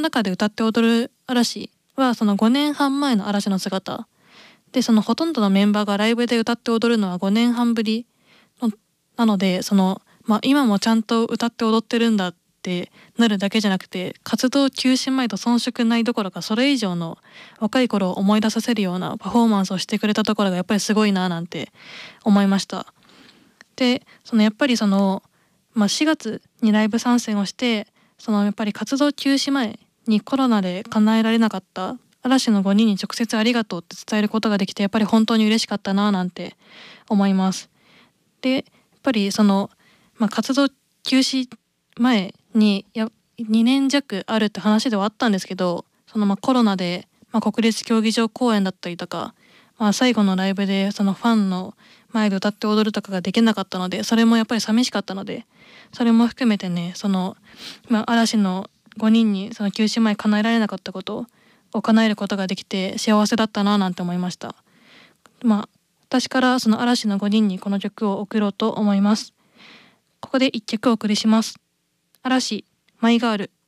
中で歌って踊る嵐はその5年半前の嵐の姿で、そのほとんどのメンバーがライブで歌って踊るのは5年半ぶりのなので、今もちゃんと歌って踊ってるんだってなるだけじゃなくて、活動休止前と遜色ないどころかそれ以上の若い頃を思い出させるようなパフォーマンスをしてくれたところがやっぱりすごいななんて思いました。でやっぱり4月にライブ参戦をして、やっぱり活動休止前にコロナで叶えられなかった嵐の5人に直接ありがとうって伝えることができて、やっぱり本当に嬉しかったななんて思います。でやっぱり活動休止前に2年弱あるって話ではあったんですけど、コロナで、国立競技場公演だったりとか、最後のライブでファンの前で歌って踊るとかができなかったので、それもやっぱり寂しかったので、それも含めてね、嵐の5人にその休止前叶えられなかったことを叶えることができて幸せだったななんて思いました。私からその嵐の5人にこの曲を送ろうと思います。ここで1曲お送りします。嵐マイガール。